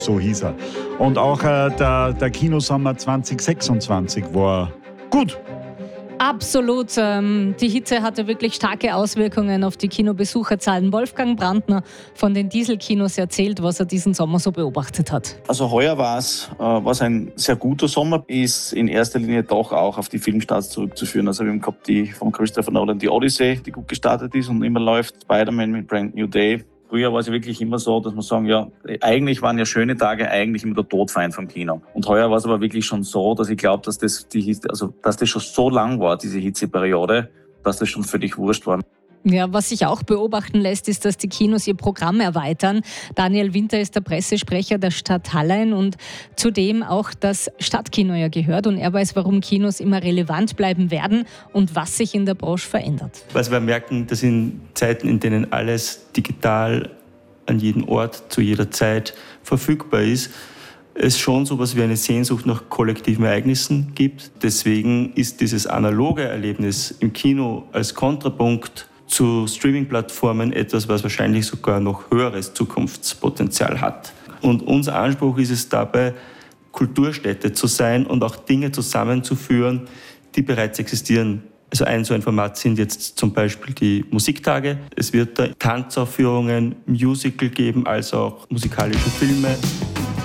So hieß er. Und auch der Kinosommer 2026 war gut. Absolut. Die Hitze hatte wirklich starke Auswirkungen auf die Kinobesucherzahlen. Wolfgang Brandner von den Dieselkinos erzählt, was er diesen Sommer so beobachtet hat. Also heuer war es ein sehr guter Sommer, ist in erster Linie doch auch auf die Filmstarts zurückzuführen. Also wir haben gehabt die von Christopher Nolan, die Odyssey, die gut gestartet ist und immer läuft, Spider-Man mit Brand New Day. Früher war es wirklich immer so, dass man sagen, ja, eigentlich waren ja schöne Tage eigentlich immer der Todfeind vom Kino. Und heuer war es aber wirklich schon so, dass ich glaube, dass das schon so lang war, diese Hitzeperiode, dass das schon völlig wurscht war. Ja, was sich auch beobachten lässt, ist, dass die Kinos ihr Programm erweitern. Daniel Winter ist der Pressesprecher der Stadt Hallein und zudem auch das Stadtkino ja gehört. Und er weiß, warum Kinos immer relevant bleiben werden und was sich in der Branche verändert. Was wir merken, dass in Zeiten, in denen alles digital an jedem Ort, zu jeder Zeit verfügbar ist, es schon so etwas wie eine Sehnsucht nach kollektiven Ereignissen gibt. Deswegen ist dieses analoge Erlebnis im Kino als Kontrapunkt zu Streaming-Plattformen etwas, was wahrscheinlich sogar noch höheres Zukunftspotenzial hat. Und unser Anspruch ist es dabei, Kulturstätte zu sein und auch Dinge zusammenzuführen, die bereits existieren. Also so ein Format sind jetzt zum Beispiel die Musiktage. Es wird da Tanzaufführungen, Musical geben, als auch musikalische Filme.